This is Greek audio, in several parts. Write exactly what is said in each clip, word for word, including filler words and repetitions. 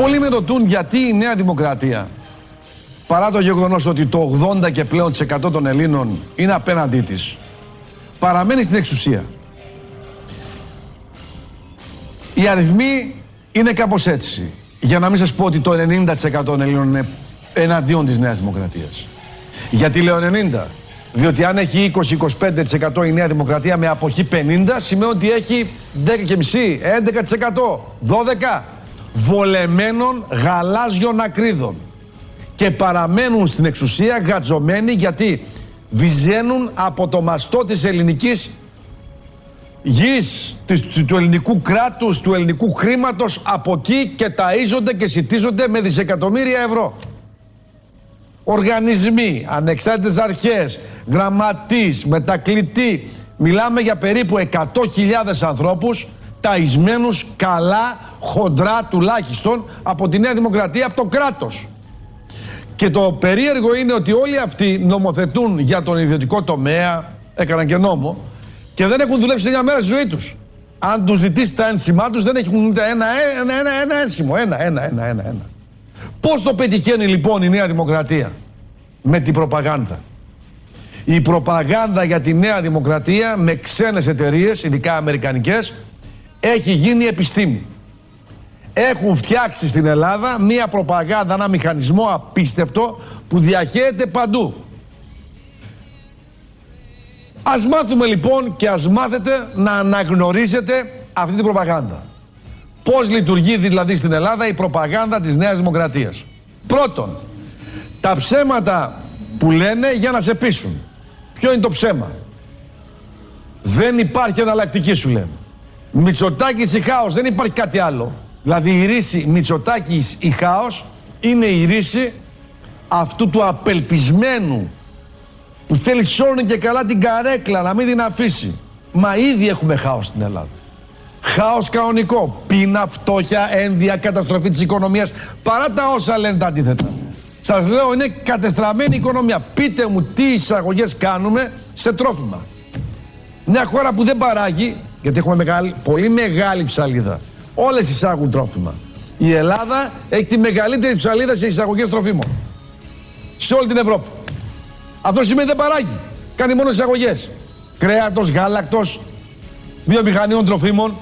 Πολλοί με ρωτούν γιατί η Νέα Δημοκρατία, παρά το γεγονός ότι το ογδόντα και πλέον τοις εκατό των Ελλήνων είναι απέναντί της, παραμένει στην εξουσία. Οι αριθμοί είναι κάπως έτσι. Για να μην σας πω ότι το ενενήντα τοις εκατό των Ελλήνων είναι εναντίον της Νέας Δημοκρατίας. Γιατί λέω ενενήντα? Διότι αν έχει είκοσι με είκοσι πέντε τοις εκατό η Νέα Δημοκρατία με αποχή πενήντα, σημαίνει ότι έχει δέκα κόμμα πέντε τοις εκατό, έντεκα τοις εκατό, δώδεκα τοις εκατό βολεμένων γαλάζιων ακρίδων. Και παραμένουν στην εξουσία γατζωμένοι γιατί βυζένουν από το μαστό της ελληνικής γης, του ελληνικού κράτους, του ελληνικού χρήματος, από εκεί και ταΐζονται και σιτίζονται με δισεκατομμύρια ευρώ. Οργανισμοί, ανεξάρτητες αρχές, γραμματείς, μετακλητοί, μιλάμε για περίπου εκατό χιλιάδες ανθρώπους ταΐσμένους καλά, χοντρά τουλάχιστον, από τη Νέα Δημοκρατία, από το κράτος. Και το περίεργο είναι ότι όλοι αυτοί νομοθετούν για τον ιδιωτικό τομέα, έκαναν και νόμο, και δεν έχουν δουλέψει μια μέρα στη ζωή τους. Αν τους ζητήσει τα ένσημά τους, δεν έχουν ούτε ένα, ένα, ένα, ένα ένσημο. Ένα, ένα, ένα, ένα, ένα. Πώς το πετυχαίνει λοιπόν η Νέα Δημοκρατία? Με την προπαγάνδα. Η προπαγάνδα για τη Νέα Δημοκρατία με ξένες εταιρείες, ειδικά αμερικανικές, έχει γίνει επιστήμη. Έχουν φτιάξει στην Ελλάδα μία προπαγάνδα, ένα μηχανισμό απίστευτο που διαχέεται παντού. Ας μάθουμε λοιπόν και ας μάθετε να αναγνωρίζετε αυτή την προπαγάνδα. Πώς λειτουργεί δηλαδή στην Ελλάδα η προπαγάνδα της Νέας Δημοκρατίας? Πρώτον, τα ψέματα που λένε για να σε πείσουν. Ποιο είναι το ψέμα? Δεν υπάρχει εναλλακτική, σου λένε. Μητσοτάκης ή χάος, δεν υπάρχει κάτι άλλο. Δηλαδή η ρίση Μητσοτάκης ή χάος είναι η ρίση αυτού του απελπισμένου που θέλει σώνει και καλά την καρέκλα να μην την αφήσει. Μα ήδη έχουμε χάος στην Ελλάδα. Χάος κανονικό. Πείνα, φτώχεια, ένδια, καταστροφή της οικονομίας. Παρά τα όσα λένε τα αντίθετα. Σας λέω, είναι κατεστραμμένη η οικονομία. Πείτε μου τι εισαγωγές κάνουμε σε τρόφιμα. Μια χώρα που δεν παράγει, γιατί έχουμε μεγάλη, πολύ μεγάλη ψαλίδα. Όλες εισάγουν τρόφιμα. Η Ελλάδα έχει τη μεγαλύτερη ψαλίδα σε εισαγωγές τροφίμων σε όλη την Ευρώπη. Αυτό σημαίνει δεν παράγει. Κάνει μόνο εισαγωγές. Κρέατος, γάλακτος, βιομηχανιών τροφίμων.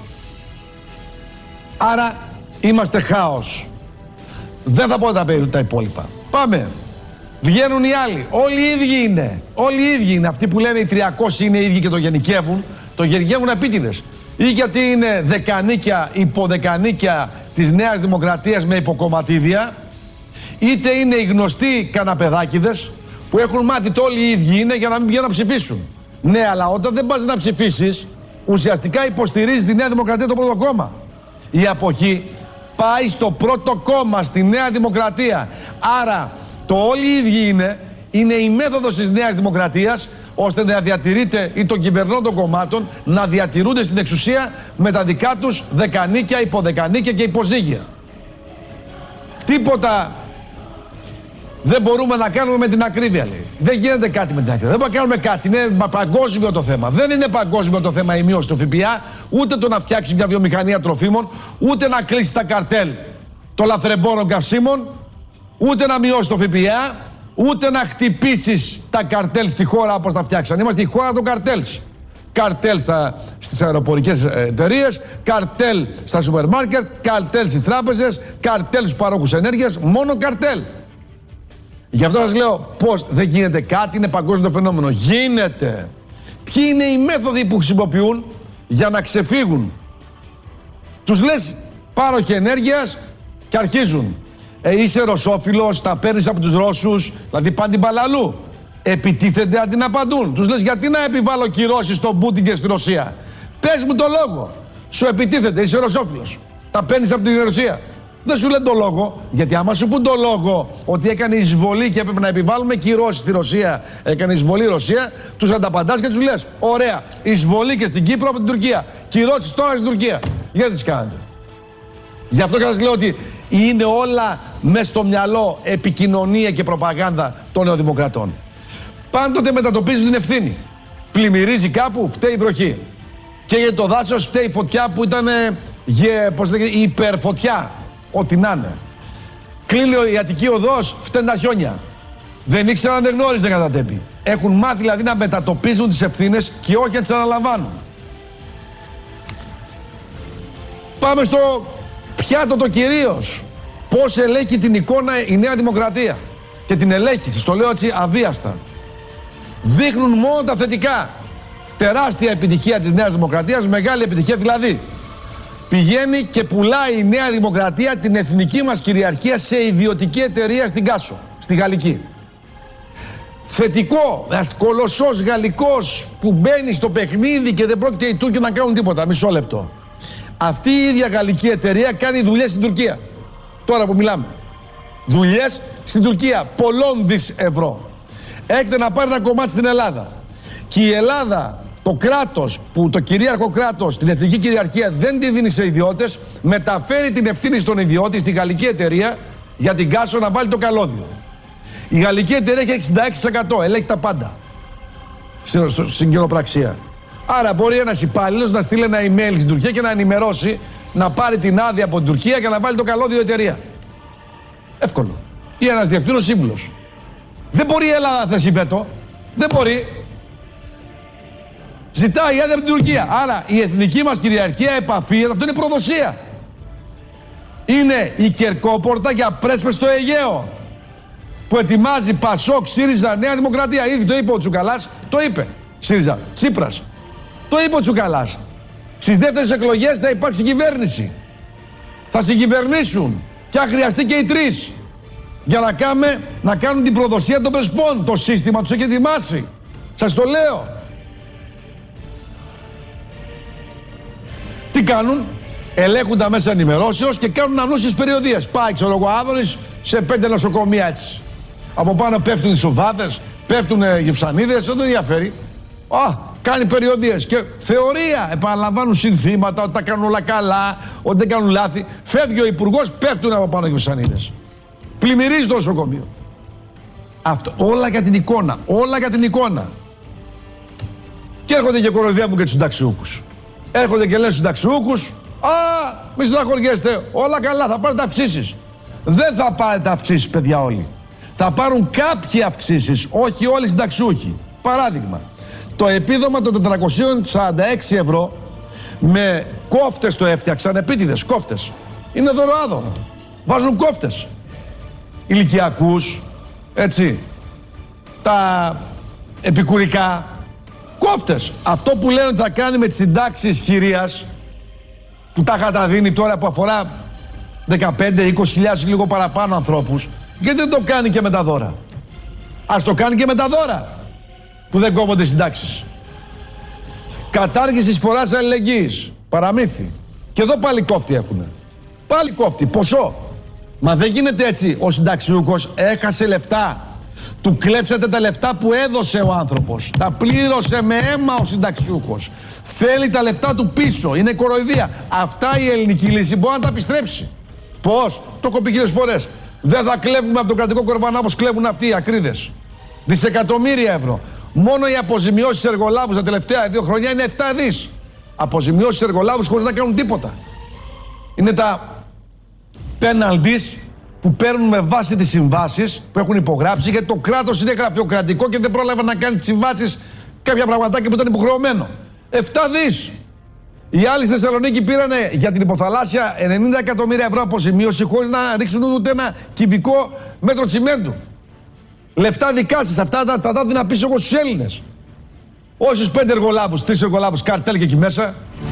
Άρα είμαστε χάος. Δεν θα πω τα, τα υπόλοιπα. Πάμε. Βγαίνουν οι άλλοι. Όλοι οι ίδιοι είναι. Όλοι οι ίδιοι είναι. Αυτοί που λένε οι τριακόσιοι είναι οι ίδιοι και το γενικεύουν. Το γενικεύουν επίτηδες. Ή γιατί είναι δεκανίκια, υποδεκανίκια της Νέας Δημοκρατίας με υποκομματίδια, είτε είναι οι γνωστοί καναπεδάκηδες που έχουν μάθει το όλοι οι ίδιοι είναι για να μην πηγαίνουν να ψηφίσουν. Ναι, αλλά όταν δεν πας να ψηφίσεις, ουσιαστικά υποστηρίζει τη Νέα Δημοκρατία το πρώτο κόμμα. Η αποχή πάει στο πρώτο κόμμα, στη Νέα Δημοκρατία. Άρα το όλοι οι ίδιοι είναι, είναι η μέθοδος της Νέας Δημοκρατίας, ώστε να διατηρείται ή των κυβερνών των κομμάτων να διατηρούνται στην εξουσία με τα δικά τους δεκανίκια, υποδεκανίκια και υποζύγια. Τίποτα δεν μπορούμε να κάνουμε με την ακρίβεια, λέει. Δεν γίνεται κάτι με την ακρίβεια. Δεν μπορούμε να κάνουμε κάτι. Είναι παγκόσμιο το θέμα. Δεν είναι παγκόσμιο το θέμα η μείωση του ΦΠΑ, ούτε το να φτιάξει μια βιομηχανία τροφίμων, ούτε να κλείσει τα καρτέλ των λαθρεμπόρων καυσίμων, ούτε να μειώσει το ΦΠΑ, ούτε να χτυπήσεις τα καρτέλ στη χώρα όπως τα φτιάξαν. Είμαστε η χώρα των καρτέλ. Καρτέλ στα, στις αεροπορικές εταιρείες, καρτέλ στα σούπερ μάρκετ, καρτέλ στις τράπεζες, καρτέλ στους παρόχους ενέργειας, μόνο καρτέλ. Γι' αυτό σας λέω πως δεν γίνεται κάτι, είναι παγκόσμιο φαινόμενο. Γίνεται. Ποιοι είναι οι μέθοδοι που χρησιμοποιούν για να ξεφύγουν? Τους λες πάροχοι ενέργειας και αρχίζουν. Ε, είσαι ρωσόφιλος, τα παίρνεις από τους Ρώσους, δηλαδή πάνε την παλαλού. Επιτίθενται αντί να απαντούν. Τους λες γιατί να επιβάλλω κυρώσεις στον Πούτιν και στη Ρωσία? Πες μου το λόγο. Σου επιτίθενται, είσαι ρωσόφιλος. Τα παίρνεις από την Ρωσία. Δεν σου λένε το λόγο, γιατί άμα σου πούν το λόγο ότι έκανε εισβολή και έπρεπε να επιβάλλουμε κυρώσεις στη Ρωσία, έκανε εισβολή η Ρωσία, τους ανταπαντάς και τους λες: ωραία, εισβολή και στην Κύπρο από την Τουρκία. Κυρώσεις τώρα στην Τουρκία. Γιατί τις κάνετε? Γι' αυτό και σας λέω ότι είναι όλα μέσα στο μυαλό επικοινωνία και προπαγάνδα των νεοδημοκρατών. Πάντοτε μετατοπίζουν την ευθύνη. Πλημμυρίζει κάπου, φταίει η βροχή. Και για το δάσος φταίει η φωτιά που ήταν υπερφωτιά. Ό,τι να είναι. Κλείνει η Αττική Οδός, φταίνουν τα χιόνια. Δεν ήξεραν, δεν γνώριζαν κατά τέπη. Έχουν μάθει δηλαδή να μετατοπίζουν τις ευθύνες και όχι να τις αναλαμβάνουν. Πάμε στο πιάτο το κυρίως. Πώς ελέγχει την εικόνα η Νέα Δημοκρατία. Και την ελέγχει, σας το λέω έτσι αβίαστα. Δείχνουν μόνο τα θετικά. Τεράστια επιτυχία της Νέας Δημοκρατίας, μεγάλη επιτυχία δηλαδή. Πηγαίνει και πουλάει η Νέα Δημοκρατία την εθνική μας κυριαρχία σε ιδιωτική εταιρεία στην Κάσο, στη Γαλλική. Θετικό, ένας κολοσσός γαλλικός που μπαίνει στο παιχνίδι και δεν πρόκειται οι Τούρκοι να κάνουν τίποτα. Μισό λεπτό. Αυτή η ίδια γαλλική εταιρεία κάνει δουλειές στην Τουρκία. Τώρα που μιλάμε. Δουλειές στην Τουρκία. Πολλών δις ευρώ. Έχετε να πάρει ένα κομμάτι στην Ελλάδα. Και η Ελλάδα, το κράτος, που το κυρίαρχο κράτος, την εθνική κυριαρχία δεν τη δίνει σε ιδιώτες, μεταφέρει την ευθύνη στον ιδιώτη, στη γαλλική εταιρεία, για την Κάσο να βάλει το καλώδιο. Η γαλλική εταιρεία έχει εξήντα έξι τοις εκατό, ελέγχει τα πάντα στην κοινοπραξία. Άρα μπορεί ένας υπάλληλος να στείλει ένα email στην Τουρκία και να ενημερώσει, να πάρει την άδεια από την Τουρκία και να βάλει το καλώδιο η εταιρεία. Εύκολο. Ή ένας διευθύνων σύμβουλος. Δεν μπορεί η Ελλάδα να θέσει βέτο. Δεν μπορεί. Ζητάει άδεια από την Τουρκία. Άρα η εθνική μας κυριαρχία επαφή, αυτό είναι προδοσία. Είναι η κερκόπορτα για πρέσπες στο Αιγαίο. Που ετοιμάζει Πασόκ, ΣΥΡΙΖΑ, Νέα Δημοκρατία. Ήδη το είπε ο Τσουκαλάς. Το είπε. ΣΥΡΙΖΑ. Τσίπρας. Το είπε ο Τσουκαλάς. Στις δεύτερες εκλογές θα υπάρξει κυβέρνηση. Θα συγκυβερνήσουν. Και αν χρειαστεί και οι τρεις. Για να, κάμε, να κάνουν την προδοσία των πρεσπών. Το σύστημα τους έχει ετοιμάσει. Σας το λέω. Τι κάνουν? Ελέγχουν τα μέσα ενημερώσεως και κάνουν ανούσιες περιοδίες. Πάει, ξέρω εγώ, Άδωνης σε πέντε νοσοκομεία έτσι. Από πάνω πέφτουν οι σοβάδες, πέφτουν οι γευσανίδες, δεν το ενδιαφέρει. Α, κάνει περιοδίες και θεωρία. Επαναλαμβάνουν συνθήματα ότι τα κάνουν όλα καλά, ότι δεν κάνουν λάθη. Φεύγει ο υπουργός, πέφτουν από πάνω οι γευσανίδες. Πλημμυρίζει το νοσοκομείο. Αυτό, όλα για την εικόνα, όλα για την εικόνα. Και έρχονται και κοροϊδεύουν και τους συνταξιούχους. Έρχονται και λένε στους συνταξιούχους, α, μη στεναχωριέστε, όλα καλά, θα πάρετε αυξήσεις. Δεν θα πάρετε αυξήσεις, παιδιά, όλοι. Θα πάρουν κάποιοι αυξήσεις, όχι όλοι οι συνταξιούχοι. Παράδειγμα, το επίδομα των τετρακόσια σαράντα έξι ευρώ με κόφτες το έφτιαξαν, επίτηδες κόφτες. Είναι δωροάδωρο. Βάζουν κόφτες. Ηλικιακούς, έτσι, τα επικουρικά, κόφτες. Αυτό που λένε ότι θα κάνει με τις συντάξεις χειρίας, που τα καταδίνει τώρα, που αφορά δεκαπέντε είκοσι χιλιάδες λίγο παραπάνω ανθρώπους, γιατί δεν το κάνει και με τα δώρα? Ας το κάνει και με τα δώρα, που δεν κόβονται συντάξεις. Κατάργηση φοράς αλληλεγγύης, παραμύθι. Και εδώ πάλι κόφτη έχουνε. Πάλι κόφτη, ποσό. Μα δεν γίνεται έτσι. Ο συνταξιούχος έχασε λεφτά. Του κλέψατε τα λεφτά που έδωσε ο άνθρωπος. Τα πλήρωσε με αίμα ο συνταξιούχος. Θέλει τα λεφτά του πίσω. Είναι κοροϊδία. Αυτά η ελληνική λύση μπορεί να τα επιστρέψει. Πώς? Το έχω πει χίλιες φορές. Δεν θα κλέβουμε από τον κρατικό κορβανά όπως κλέβουν αυτοί οι ακρίδες. Δισεκατομμύρια ευρώ. Μόνο οι αποζημιώσεις εργολάβους τα τελευταία δύο χρόνια είναι επτά δις. Αποζημιώσεις εργολάβους χωρίς να κάνουν τίποτα. Είναι τα penalties που παίρνουν με βάση τις συμβάσεις που έχουν υπογράψει, γιατί το κράτος είναι γραφειοκρατικό και δεν πρόλαβε να κάνει τις συμβάσεις, κάποια πραγματάκια που ήταν υποχρεωμένο. επτά δις. Οι άλλοι στη Θεσσαλονίκη πήρανε για την υποθαλάσσια ενενήντα εκατομμύρια ευρώ αποζημίωση χωρίς να ρίξουν ούτε ένα κυβικό μέτρο τσιμέντου. Λεφτά δικά σας, αυτά τα, τα δάδει να πεις εγώ στους Έλληνες. Όσους πέντε εργολάβους, τρεις εργολάβους καρτέλ και εκεί μέσα,